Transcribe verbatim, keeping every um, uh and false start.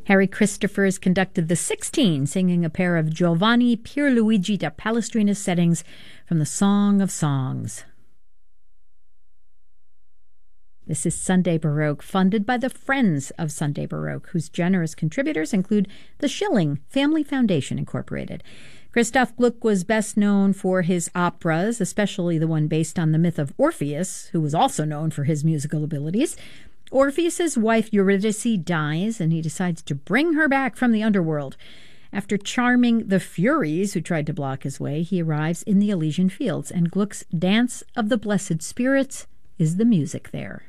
Harry Christophers conducted the sixteen, singing a pair of Giovanni Pierluigi da Palestrina's settings from the Song of Songs. This is Sunday Baroque, funded by the Friends of Sunday Baroque, whose generous contributors include the Schilling Family Foundation, Incorporated. Christoph Gluck was best known for his operas, especially the one based on the myth of Orpheus, who was also known for his musical abilities. Orpheus's wife Eurydice dies, and he decides to bring her back from the underworld. After charming the Furies who tried to block his way, he arrives in the Elysian Fields, and Gluck's Dance of the Blessed Spirits is the music there.